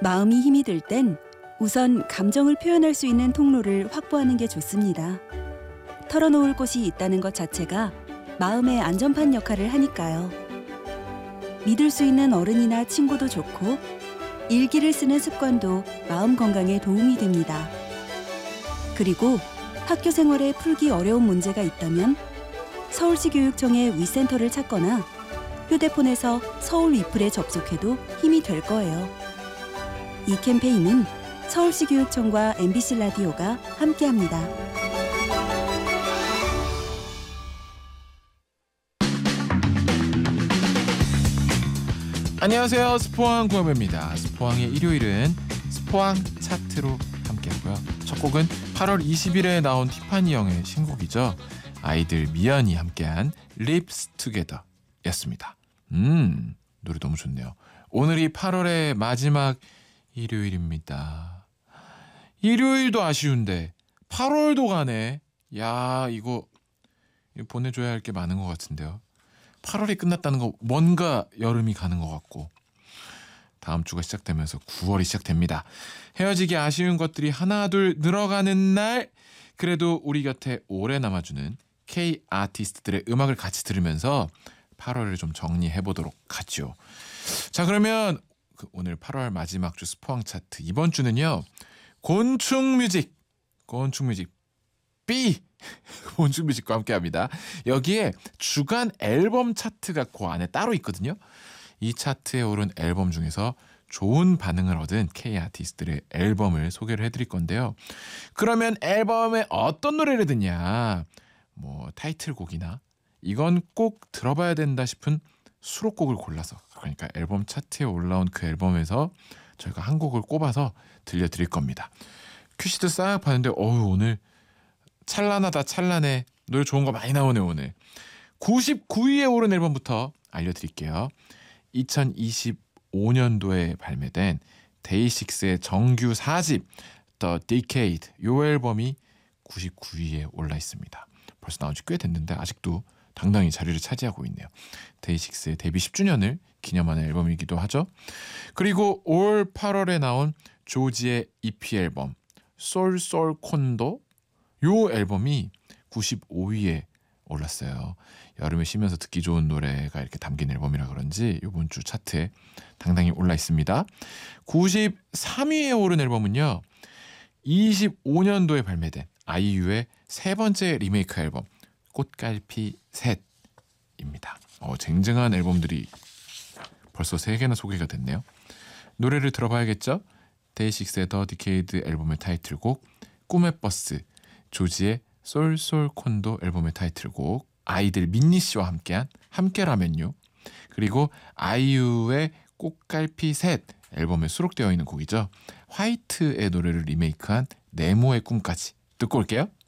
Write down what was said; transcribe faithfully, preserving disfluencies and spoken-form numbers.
마음이 힘이 들 땐 우선 감정을 표현할 수 있는 통로를 확보하는 게 좋습니다. 털어놓을 곳이 있다는 것 자체가 마음의 안전판 역할을 하니까요. 믿을 수 있는 어른이나 친구도 좋고 일기를 쓰는 습관도 마음 건강에 도움이 됩니다. 그리고 학교 생활에 풀기 어려운 문제가 있다면 서울시 교육청의 위센터를 찾거나 휴대폰에서 서울 위플에 접속해도 힘이 될 거예요. 이 캠페인은 서울시 교육청과 엠비씨 라디오가 함께합니다. 안녕하세요. 스포왕 구현배입니다. 스포왕의 일요일은 스포왕 차트로 함께하고요. 첫 곡은 팔월 이십일에 나온 티파니 영의 신곡이죠. 아이들 미연이 함께한 Lips Together 였습니다. 음, 노래 너무 좋네요. 오늘이 팔월의 마지막 일요일입니다. 일요일도 아쉬운데 팔월도 가네. 야, 이거, 이거 보내줘야 할 게 많은 것 같은데요. 팔월이 끝났다는 거 뭔가 여름이 가는 것 같고 다음 주가 시작되면서 구월이 시작됩니다. 헤어지기 아쉬운 것들이 하나둘 늘어가는 날, 그래도 우리 곁에 오래 남아주는 K 아티스트들의 음악을 같이 들으면서 팔월을 좀 정리해보도록 하죠. 자, 그러면 오늘 팔월 마지막 주 스포왕 차트, 이번 주는요 곤충 뮤직 곤충 뮤직 B 곤충 뮤직과 함께합니다. 여기에 주간 앨범 차트가 그 안에 따로 있거든요. 이 차트에 오른 앨범 중에서 좋은 반응을 얻은 K 아티스트들의 앨범을 소개를 해드릴 건데요. 그러면 앨범에 어떤 노래를 듣냐, 뭐 타이틀곡이나 이건 꼭 들어봐야 된다 싶은 수록곡을 골라서, 그러니까 앨범 차트에 올라온 그 앨범에서 저희가 한 곡을 꼽아서 들려드릴 겁니다. 큐시트 싹 봤는데 어우, 오늘 찬란하다 찬란해. 노래 좋은 거 많이 나오네. 오늘 구십구 위에 오른 앨범부터 알려드릴게요. 이천이십오 년도에 발매된 데이식스의 정규 사 집 The Decade, 이 앨범이 구십구 위에 올라 있습니다. 벌써 나온 지 꽤 됐는데 아직도 당당히 자리를 차지하고 있네요. 데이식스의 데뷔 십 주년을 기념하는 앨범이기도 하죠. 그리고 올 팔월에 나온 조지의 이피 앨범 솔솔 콘도, 요 앨범이 구십오 위에 올랐어요. 여름에 쉬면서 듣기 좋은 노래가 이렇게 담긴 앨범이라 그런지 이번 주 차트에 당당히 올라 있습니다. 구십삼 위에 오른 앨범은요, 이십오 년도에 발매된 아이유의 세 번째 리메이크 앨범 꽃갈피 셋입니다. 어, 쟁쟁한 앨범들이 벌써 세 개나 소개가 됐네요. 노래를 들어봐야겠죠? 데이식스의 더 디케이드 앨범의 타이틀곡 꿈의 버스, 조지의 솔솔 콘도 앨범의 타이틀곡 아이들 민니씨와 함께한 함께라면요, 그리고 아이유의 꽃갈피 셋 앨범에 수록되어 있는 곡이죠. 화이트의 노래를 리메이크한 네모의 꿈까지 듣고 올게요.